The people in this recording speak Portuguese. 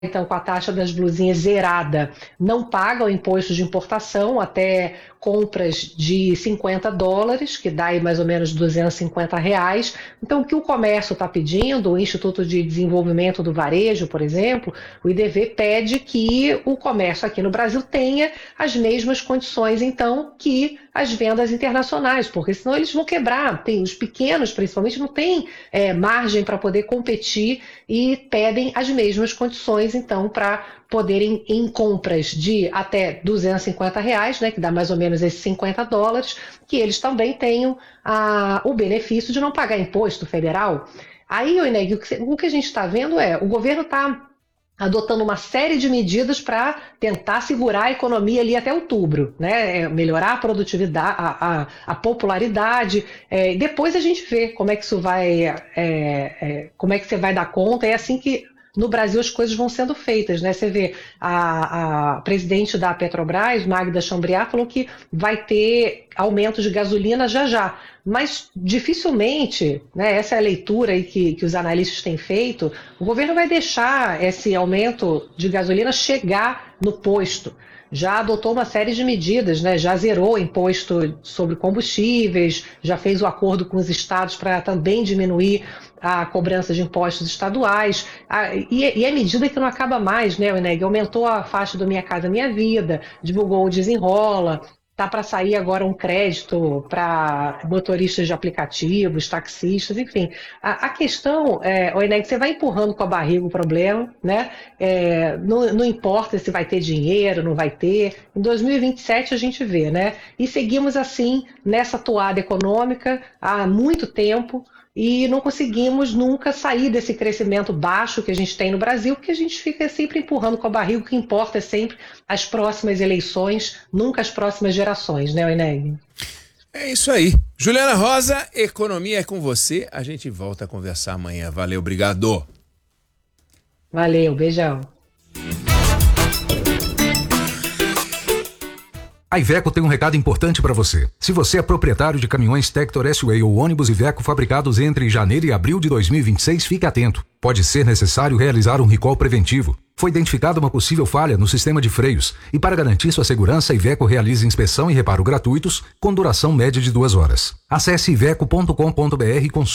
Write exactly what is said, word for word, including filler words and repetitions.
então, com a taxa das blusinhas zerada, não paga o imposto de importação até compras de cinquenta dólares, que dá aí mais ou menos duzentos e cinquenta reais. Então, o que o comércio está pedindo, o Instituto de Desenvolvimento do Varejo, por exemplo, o I D V pede que o comércio aqui no Brasil tenha as mesmas condições, então, que as vendas internacionais, porque senão eles vão quebrar. Tem, os pequenos, principalmente, não têm é, margem para poder competir e pedem as mesmas condições, então, para poderem, em compras de até duzentos e cinquenta reais, né, que dá mais ou menos esses cinquenta dólares, que eles também tenham a, o benefício de não pagar imposto federal. Aí, Oineg, o que, o que a gente está vendo é, o governo está adotando uma série de medidas para tentar segurar a economia ali até outubro, né? Melhorar a produtividade, a, a, a popularidade. É, depois a gente vê como é que isso vai, é, é, como é que você vai dar conta. É assim que no Brasil as coisas vão sendo feitas, né? Você vê a, a presidente da Petrobras, Magda Chambriard, falou que vai ter aumento de gasolina já já, mas dificilmente, né, essa é a leitura aí que, que os analistas têm feito, o governo vai deixar esse aumento de gasolina chegar no posto. Já adotou uma série de medidas, né? Já zerou o imposto sobre combustíveis, já fez o acordo com os estados para também diminuir a cobrança de impostos estaduais, a, e, e é medida que não acaba mais, né, Oineg? Aumentou a faixa do Minha Casa Minha Vida, divulgou o Desenrola, está para sair agora um crédito para motoristas de aplicativos, taxistas, enfim. A, a questão, é, Oineg, você vai empurrando com a barriga o problema, né? É, não, não importa se vai ter dinheiro, não vai ter. Em dois mil e vinte e sete a gente vê, né? E seguimos assim nessa toada econômica há muito tempo, e não conseguimos nunca sair desse crescimento baixo que a gente tem no Brasil, porque a gente fica sempre empurrando com a barriga. O que importa é sempre as próximas eleições, nunca as próximas gerações, né, Oineg? É isso aí. Juliana Rosa, economia é com você. A gente volta a conversar amanhã. Valeu, obrigado. Valeu, beijão. A Iveco tem um recado importante para você. Se você é proprietário de caminhões Tector S-Way ou ônibus Iveco fabricados entre janeiro e abril de dois mil e vinte e seis, fique atento. Pode ser necessário realizar um recall preventivo. Foi identificada uma possível falha no sistema de freios e, para garantir sua segurança, a Iveco realiza inspeção e reparo gratuitos com duração média de duas horas. Acesse iveco ponto com ponto br e